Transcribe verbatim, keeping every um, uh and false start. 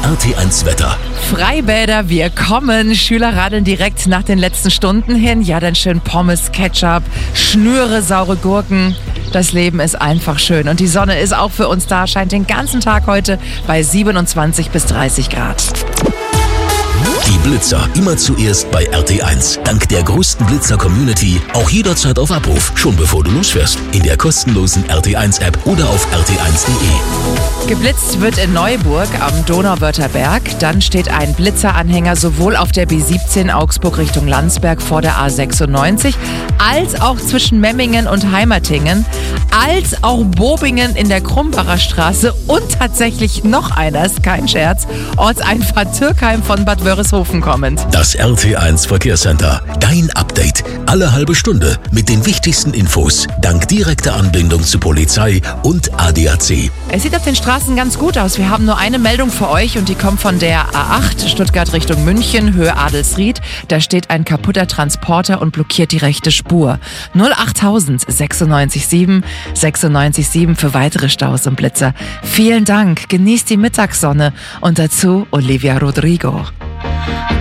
R T eins Wetter. Freibäder, wir kommen. Schüler radeln direkt nach den letzten Stunden hin. Ja, dann schön Pommes, Ketchup, Schnüre, saure Gurken. Das Leben ist einfach schön. Und die Sonne ist auch für uns da, scheint den ganzen Tag heute bei siebenundzwanzig bis dreißig Grad. Die Blitzer immer zuerst bei R T eins. Dank der größten Blitzer-Community auch jederzeit auf Abruf, schon bevor du losfährst. In der kostenlosen R T eins App oder auf R T eins Punkt de. Geblitzt wird in Neuburg am Donauwörther Berg. Dann steht ein Blitzeranhänger sowohl auf der B siebzehn Augsburg Richtung Landsberg vor der A sechsundneunzig, als auch zwischen Memmingen und Heimertingen, als auch Bobingen in der Krumbacher Straße und tatsächlich noch einer, ist kein Scherz, Ortseinfahrt Türkheim von Bad Wörishofen kommend. Das R T eins Verkehrscenter. Dein Update. Alle halbe Stunde mit den wichtigsten Infos. Dank direkter Anbindung zu Polizei und A D A C. Es sieht auf den Straßen ganz gut aus. Wir haben nur eine Meldung für euch und die kommt von der A acht Stuttgart Richtung München, Höhe Adelsried. Da steht ein kaputter Transporter und blockiert die rechte Spur. null achttausend sechsundneunzig sieben sechsundneunzig sieben für weitere Staus und Blitzer. Vielen Dank. Genießt die Mittagssonne und dazu Olivia Rodrigo.